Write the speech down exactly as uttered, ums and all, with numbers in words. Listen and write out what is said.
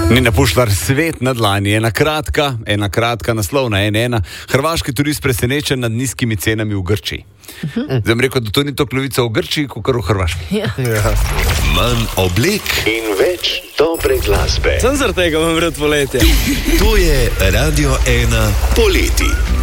Nina Pušlar, svet na dlani, ena kratka, ena kratka naslovna, ena ena. Hrvaški turist presenečen nad nizkimi cenami v Grčiji. Uh-huh. Zdaj rekel, da to ni to klovica v Grčiji, kot v Hrvaški. Ja. Ja. Manj oblek in več dobre glasbe. Sem zaradi tega vam rad poletje. To je Radio ena poleti.